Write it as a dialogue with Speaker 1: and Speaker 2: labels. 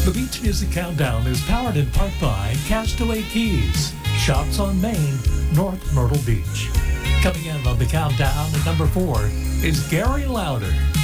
Speaker 1: The Beach Music Countdown is powered in part by Castaway Keys, Shops on Main, North Myrtle Beach. Coming in on the countdown at number 4 is Gary Lauder.